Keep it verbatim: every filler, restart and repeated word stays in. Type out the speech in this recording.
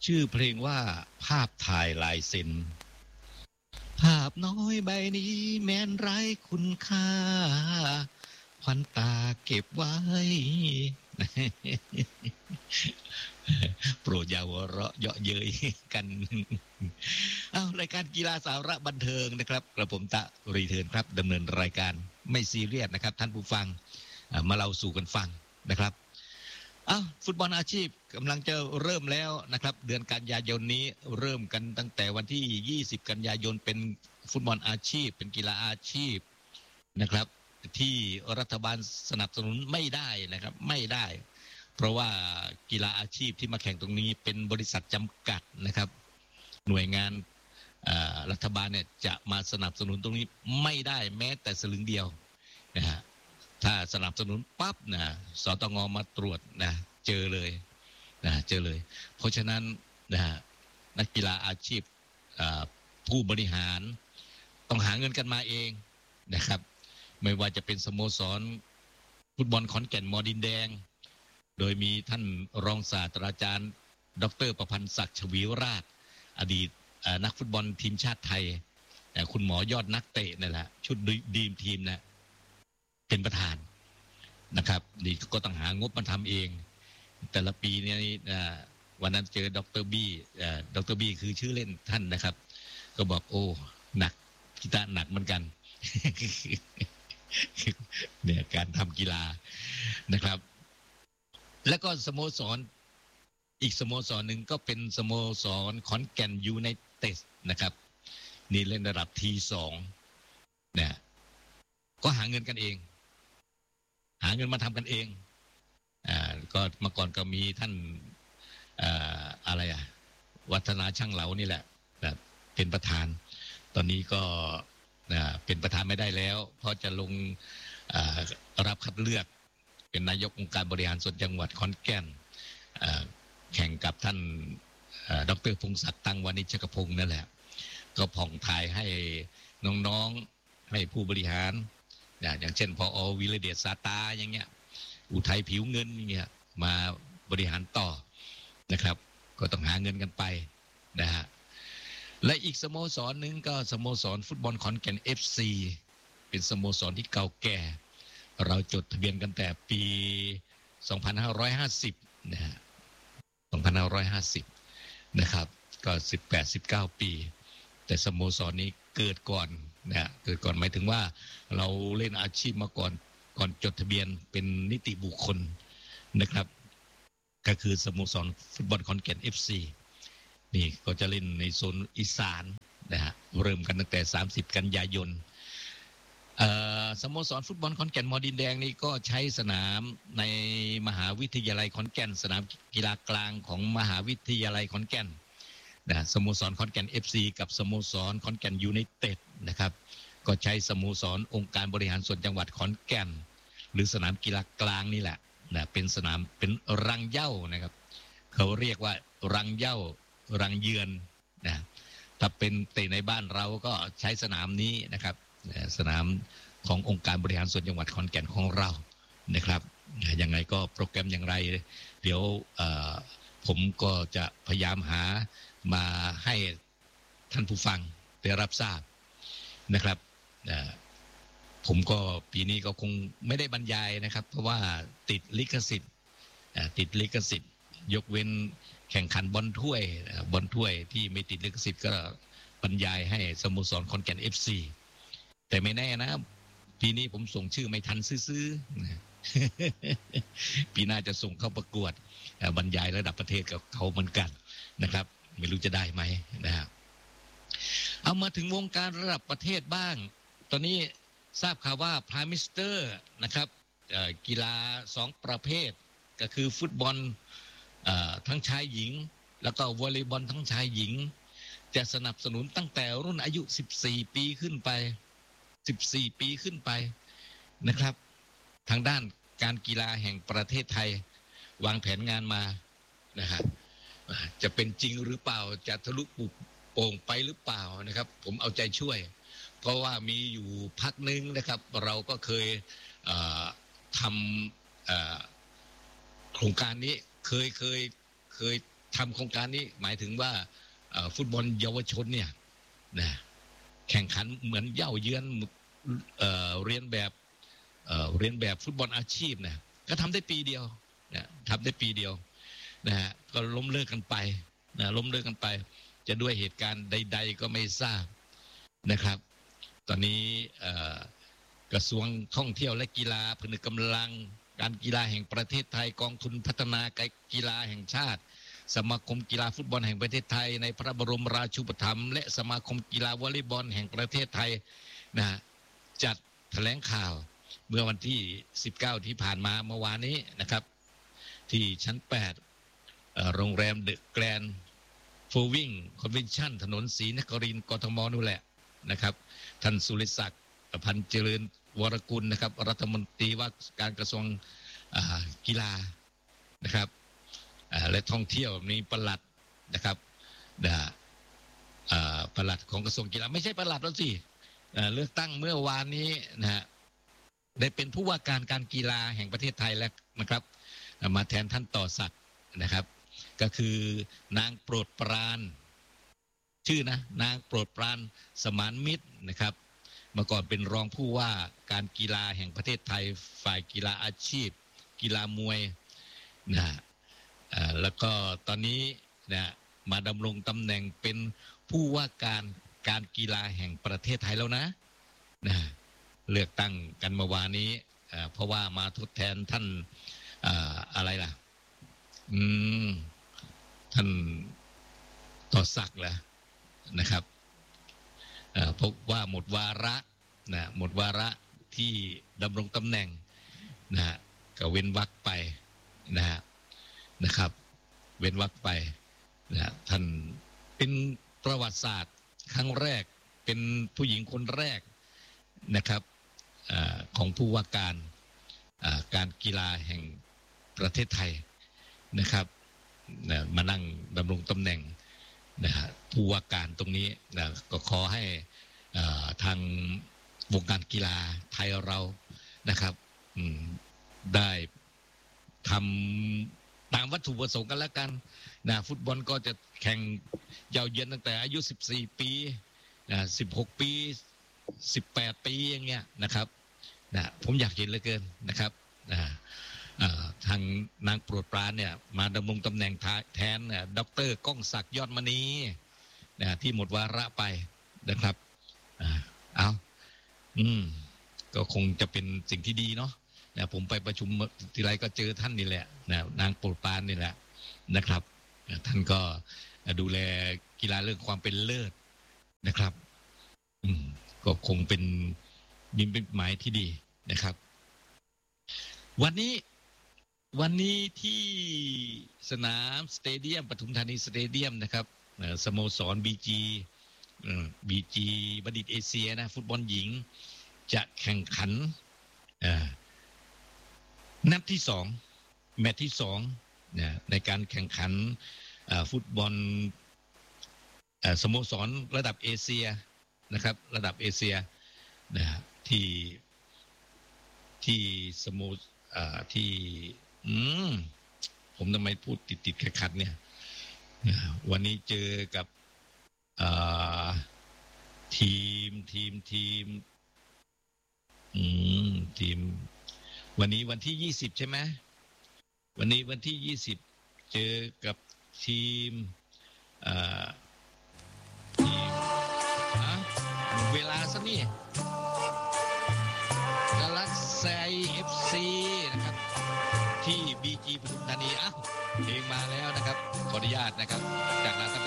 ชื่อเพลงว่าภาพถ่ายลายเซ็นภาพน้อยใบนี้แม้นไร้คุณค่าควันตาเก็บไว้ โปรดอย่าหัวเราะเยาะเย้ยกัน เอารายการกีฬาสาระบันเทิงนะครับกระผมตะรีเทิร์นครับดำเนินรายการไม่ซีเรียสนะครับท่านผู้ฟังมาเล่าสู่กันฟังนะครับอ้าวฟุตบอลอาชีพกำลังจะเริ่มแล้วนะครับเดือนกันยายนนี้เริ่มกันตั้งแต่วันที่ยี่สิบกันยายนเป็นฟุตบอลอาชีพเป็นกีฬาอาชีพนะครับที่รัฐบาลสนับสนุนไม่ได้นะครับไม่ได้เพราะว่ากีฬาอาชีพที่มาแข่งตรงนี้เป็นบริษัทจำกัดนะครับหน่วยงานรัฐบาลเนี่ยจะมาสนับสนุนตรงนี้ไม่ได้แม้แต่สลึงเดียวนะฮะถ้าสนับสนุนปั๊บนะสตงมาตรวจนะเจอเลยนะเจอเลยเพราะฉะนั้นนะนักกีฬาอาชีพผู้บริหารต้องหาเงินกันมาเองนะครับไม่ว่าจะเป็นสโมสรฟุตบอลขอนแก่นมอดินแดงโดยมีท่านรองศาสตราจารย์ดร.ประพันธ์ศักดิ์ชวีราชอดีตนักฟุตบอลทีมชาติไทยคุณหมอยอดนักเตะนั่นแหละชุดดีมทีมนะเป็นประธานนะครับนี่ก็ต้องหางบมาทำเองแต่ละปีนี้วันนั้นเจอดร.บี้ดร.บี้คือชื่อเล่นท่านนะครับก็บอกโอ้หนักกีฬาหนักเหมือนกัน เนี่ยการทำกีฬานะครับแล้วก็สโมสรอีกสโมสรหนึ่งก็เป็นสโมสรขอนแก่นยูไนเต็ดนะครับนี่เล่นระดับทีสองเนี่ยก็หาเงินกันเองหาเงินมาทำกันเองอ่าก็เมื่อก่อนก็มีท่านอ่าอะไรอ่ะวัฒนาช่างเหลานี่แหละแบบเป็นประธานตอนนี้ก็เป็นประธานไม่ได้แล้วเพราะจะลงรับคัดเลือกเป็นนายกองค์การบริหารส่วนจังหวัดขอนแก่นแข่งกับท่านดร.พงศักดิ์ตังวานิชกพงศ์นั่นแหละก็ผ่องถ่ายให้น้องๆให้ผู้บริหารอย่างเช่นพอวิรเดชสาตาอย่างเงี้ยอุทัยผิวเงินอย่างเงี้ยมาบริหารต่อนะครับก็ต้องหาเงินกันไปนะฮะและอีกสโมสรหนึ่งก็สโมสรฟุตบอลขอนแก่น เอฟ ซี เป็นสโมสรที่เก่าแก่เราจดทะเบียนกันแต่ปีสองพันห้าร้อยห้าสิบนะฮะสองพันห้าร้อยห้าสิบนะครับก็สิบแปด สิบเก้าปีแต่สโมสรนี้เกิดก่อนนะเกิดก่อนหมายถึงว่าเราเล่นอาชีพมาก่อนก่อนจดทะเบียนเป็นนิติบุคคลนะครับก็คือสโมสรฟุตบอลขอนแก่น เอฟ ซีนี่ก็จะเล่นในโซนอีสานนะฮะเริ่มกันตั้งแต่สามสิบกันยายนสโมสรฟุตบอลขอนแก่นมอดินแดงนี่ก็ใช้สนามในมหาวิทยาลัยขอนแก่นสนามกีฬากลางของมหาวิทยาลัยขอนแก่นนะสโมสรขอนแก่น เอฟ ซี กับสโมสรขอนแก่นยูไนเต็ดนะครับก็ใช้สโมสรองค์การบริหารส่วนจังหวัดขอนแก่นหรือสนามกีฬากลางนี่แหละนะเป็นสนามเป็นรังเหย้านะครับเขาเรียกว่ารังเหย้ารังเยือนนะถ้าเป็นเตะในบ้านเราก็ใช้สนามนี้นะครับสนามขององค์การบริหารส่วนจังหวัดขอนแก่นของเรานะครับยังไงก็โปรแกรมอย่างไรเดี๋ยวผมก็จะพยายามหามาให้ท่านผู้ฟังได้รับทราบนะครับผมก็ปีนี้ก็คงไม่ได้บรรยายนะครับเพราะว่าติดลิขสิทธิ์ติดลิขสิทธิ์ยกเว้นแข่งขันบอลถ้วยบอลถ้วยที่ไม่ติดลิขสิทธิ์ก็บรรยายให้สโมสรขอนแก่น เอฟ ซี แต่ไม่แน่นะปีนี้ผมส่งชื่อไม่ทันซื้อๆปีหน้าจะส่งเข้าประกวดบรรยายระดับประเทศกับเขาเหมือนกันนะครับไม่รู้จะได้ไหมนะครับเอามาถึงวงการระดับประเทศบ้างตอนนี้ทราบข่าวว่าพรายมิสเตอร์นะครับกีฬาสองประเภทก็คือฟุตบอลทั้งชายหญิงแล้วก็วอลเลย์บอลทั้งชายหญิงจะสนับสนุนตั้งแต่รุ่นอายุสิบสี่ปีขึ้นไปสิบสี่ปีขึ้นไปนะครับทางด้านการกีฬาแห่งประเทศไทยวางแผนงานมานะฮะจะเป็นจริงหรือเปล่าจะทะลุปุโป่งไปหรือเปล่านะครับผมเอาใจช่วยเพราะว่ามีอยู่พักนึงนะครับเราก็เคยทำโครงการนี้เคยเคยเคยทำโครงการนี้หมายถึงว่าฟุตบอลเยาวชนเนี่ยนะแข่งขันเหมือนเย่าเยือนเอ่อเรียนแบบเอ่อเรียนแบบฟุตบอลอาชีพนะก็ทำได้ปีเดียวนะทำได้ปีเดียวนะฮะก็ล้มเลิกกันไปนะล้มเลิกกันไปจะด้วยเหตุการณ์ใดๆก็ไม่ทราบนะครับตอนนี้กระทรวงท่องเที่ยวและกีฬาพนึกกำลังการกีฬาแห่งประเทศไทยกองทุนพัฒนาการกีฬาแห่งชาติสมาคมกีฬาฟุตบอลแห่งประเทศไทยในพระบรมราชูปถัมภ์และสมาคมกีฬาวอลเลย์บอลแห่งประเทศไทยนะจัดแถลงข่าวเมื่อวันที่สิบเก้าที่ผ่านมาเมื่อวานนี้นะครับที่ชั้นแปดโรงแรมเดอะแกรนด์โฟวิ่งคอนเวนชั่นถนนศรีนครินทร์กทมนู่นแหละนะครับท่านสุริศักดิ์พันเจริญวรกุลนะครับรัฐมนตรีว่าการกระทรวงกีฬานะครับและท่องเที่ยวมีปลัดนะครับปลัดของกระทรวงกีฬาไม่ใช่ปลัดแล้วสิเลือกตั้งเมื่อวานนี้นะฮะได้เป็นผู้ว่าการการกีฬาแห่งประเทศไทยแล้วนะครับมาแทนท่านต่อศักดิ์นะครับก็คือนางโปรดปรานชื่อนะนางโปรดปรานสมานมิตรนะครับเมื่อก่อนเป็นรองผู้ว่าการกีฬาแห่งประเทศไทยฝ่ายกีฬาอาชีพกีฬามวยนะแล้วก็ตอนนี้นะมาดำรงตำแหน่งเป็นผู้ว่าการการกีฬาแห่งประเทศไทยแล้วนะนะเลือกตั้งกันเมื่อวานนี้เพราะว่ามาทดแทนท่านอะไรล่ะอืมท่านต่อศักดิ์แหละนะครับพบว่าหมดวาระนะหมดวาระที่ดำรงตำแหน่งนะฮะก็เว้นวรรคไปนะฮะนะครับเว้นวรรคไปนะท่านเป็นประวัติศาสตร์ครั้งแรกเป็นผู้หญิงคนแรกนะครับอของผู้ว่าการการกีฬาแห่งประเทศไทยนะครับนะมานั่งดำรงตำแหน่งนะฮะผู้ว่าการตรงนี้นะก็ขอให้ทางวงการกีฬาไทยเรานะครับได้ทำตามวัตถุประสงค์กันแล้วกันนะฟุตบอลก็จะแข่งเยาวเยือนตั้งแต่อายุสิบสี่ปีนะสิบหกปีสิบแปดปีอย่างเงี้ยนะครับนะผมอยากเห็นเหลือเกินนะครับนะทางนางโปรดปรานเนี่ยมาดำรงตำแหน่งแทนดร.ก้องศักดิ์ยอดมณีนะที่หมดวาระไปนะครับเอาอืมก็คงจะเป็นสิ่งที่ดีเนาะนะผมไปประชุมทีไรก็เจอท่านนี่แหละนะนางโปรดปรานนี่แหละนะครับท่านก็ดูแลกีฬาเรื่องความเป็นเลิศนะครับอืมก็คงเป็นมีเป็นหมายที่ดีนะครับวันนี้วันนี้ที่สนามสเตเดียมปทุมธานีสเตเดียมนะครับสโมสรบีจีบีจีบัณฑิตเอเชียนะฟุตบอลหญิงจะแข่งขันนัดที่สองแมตช์ที่สองในการแข่งขันฟุตบอลสโมสรระดับเอเชียนะครับระดับเอเชียนะที่ที่สโมที่อืมผมทำไมพูดติดติดขัดๆเนี่ยวันนี้เจอกับทีมทีมทีมอืมทีมวันนี้วันที่ยี่สิบใช่ไหมวันนี้วันที่ยี่สิบเจอกับทีมอ่าทีมอ่ะเวลาซะนี่กาลักไซเอฟซีนะครับที่บีจีปทุมธานีอ้าวเพลงมาแล้วนะครับขออนุญาตนะครับจากนั้น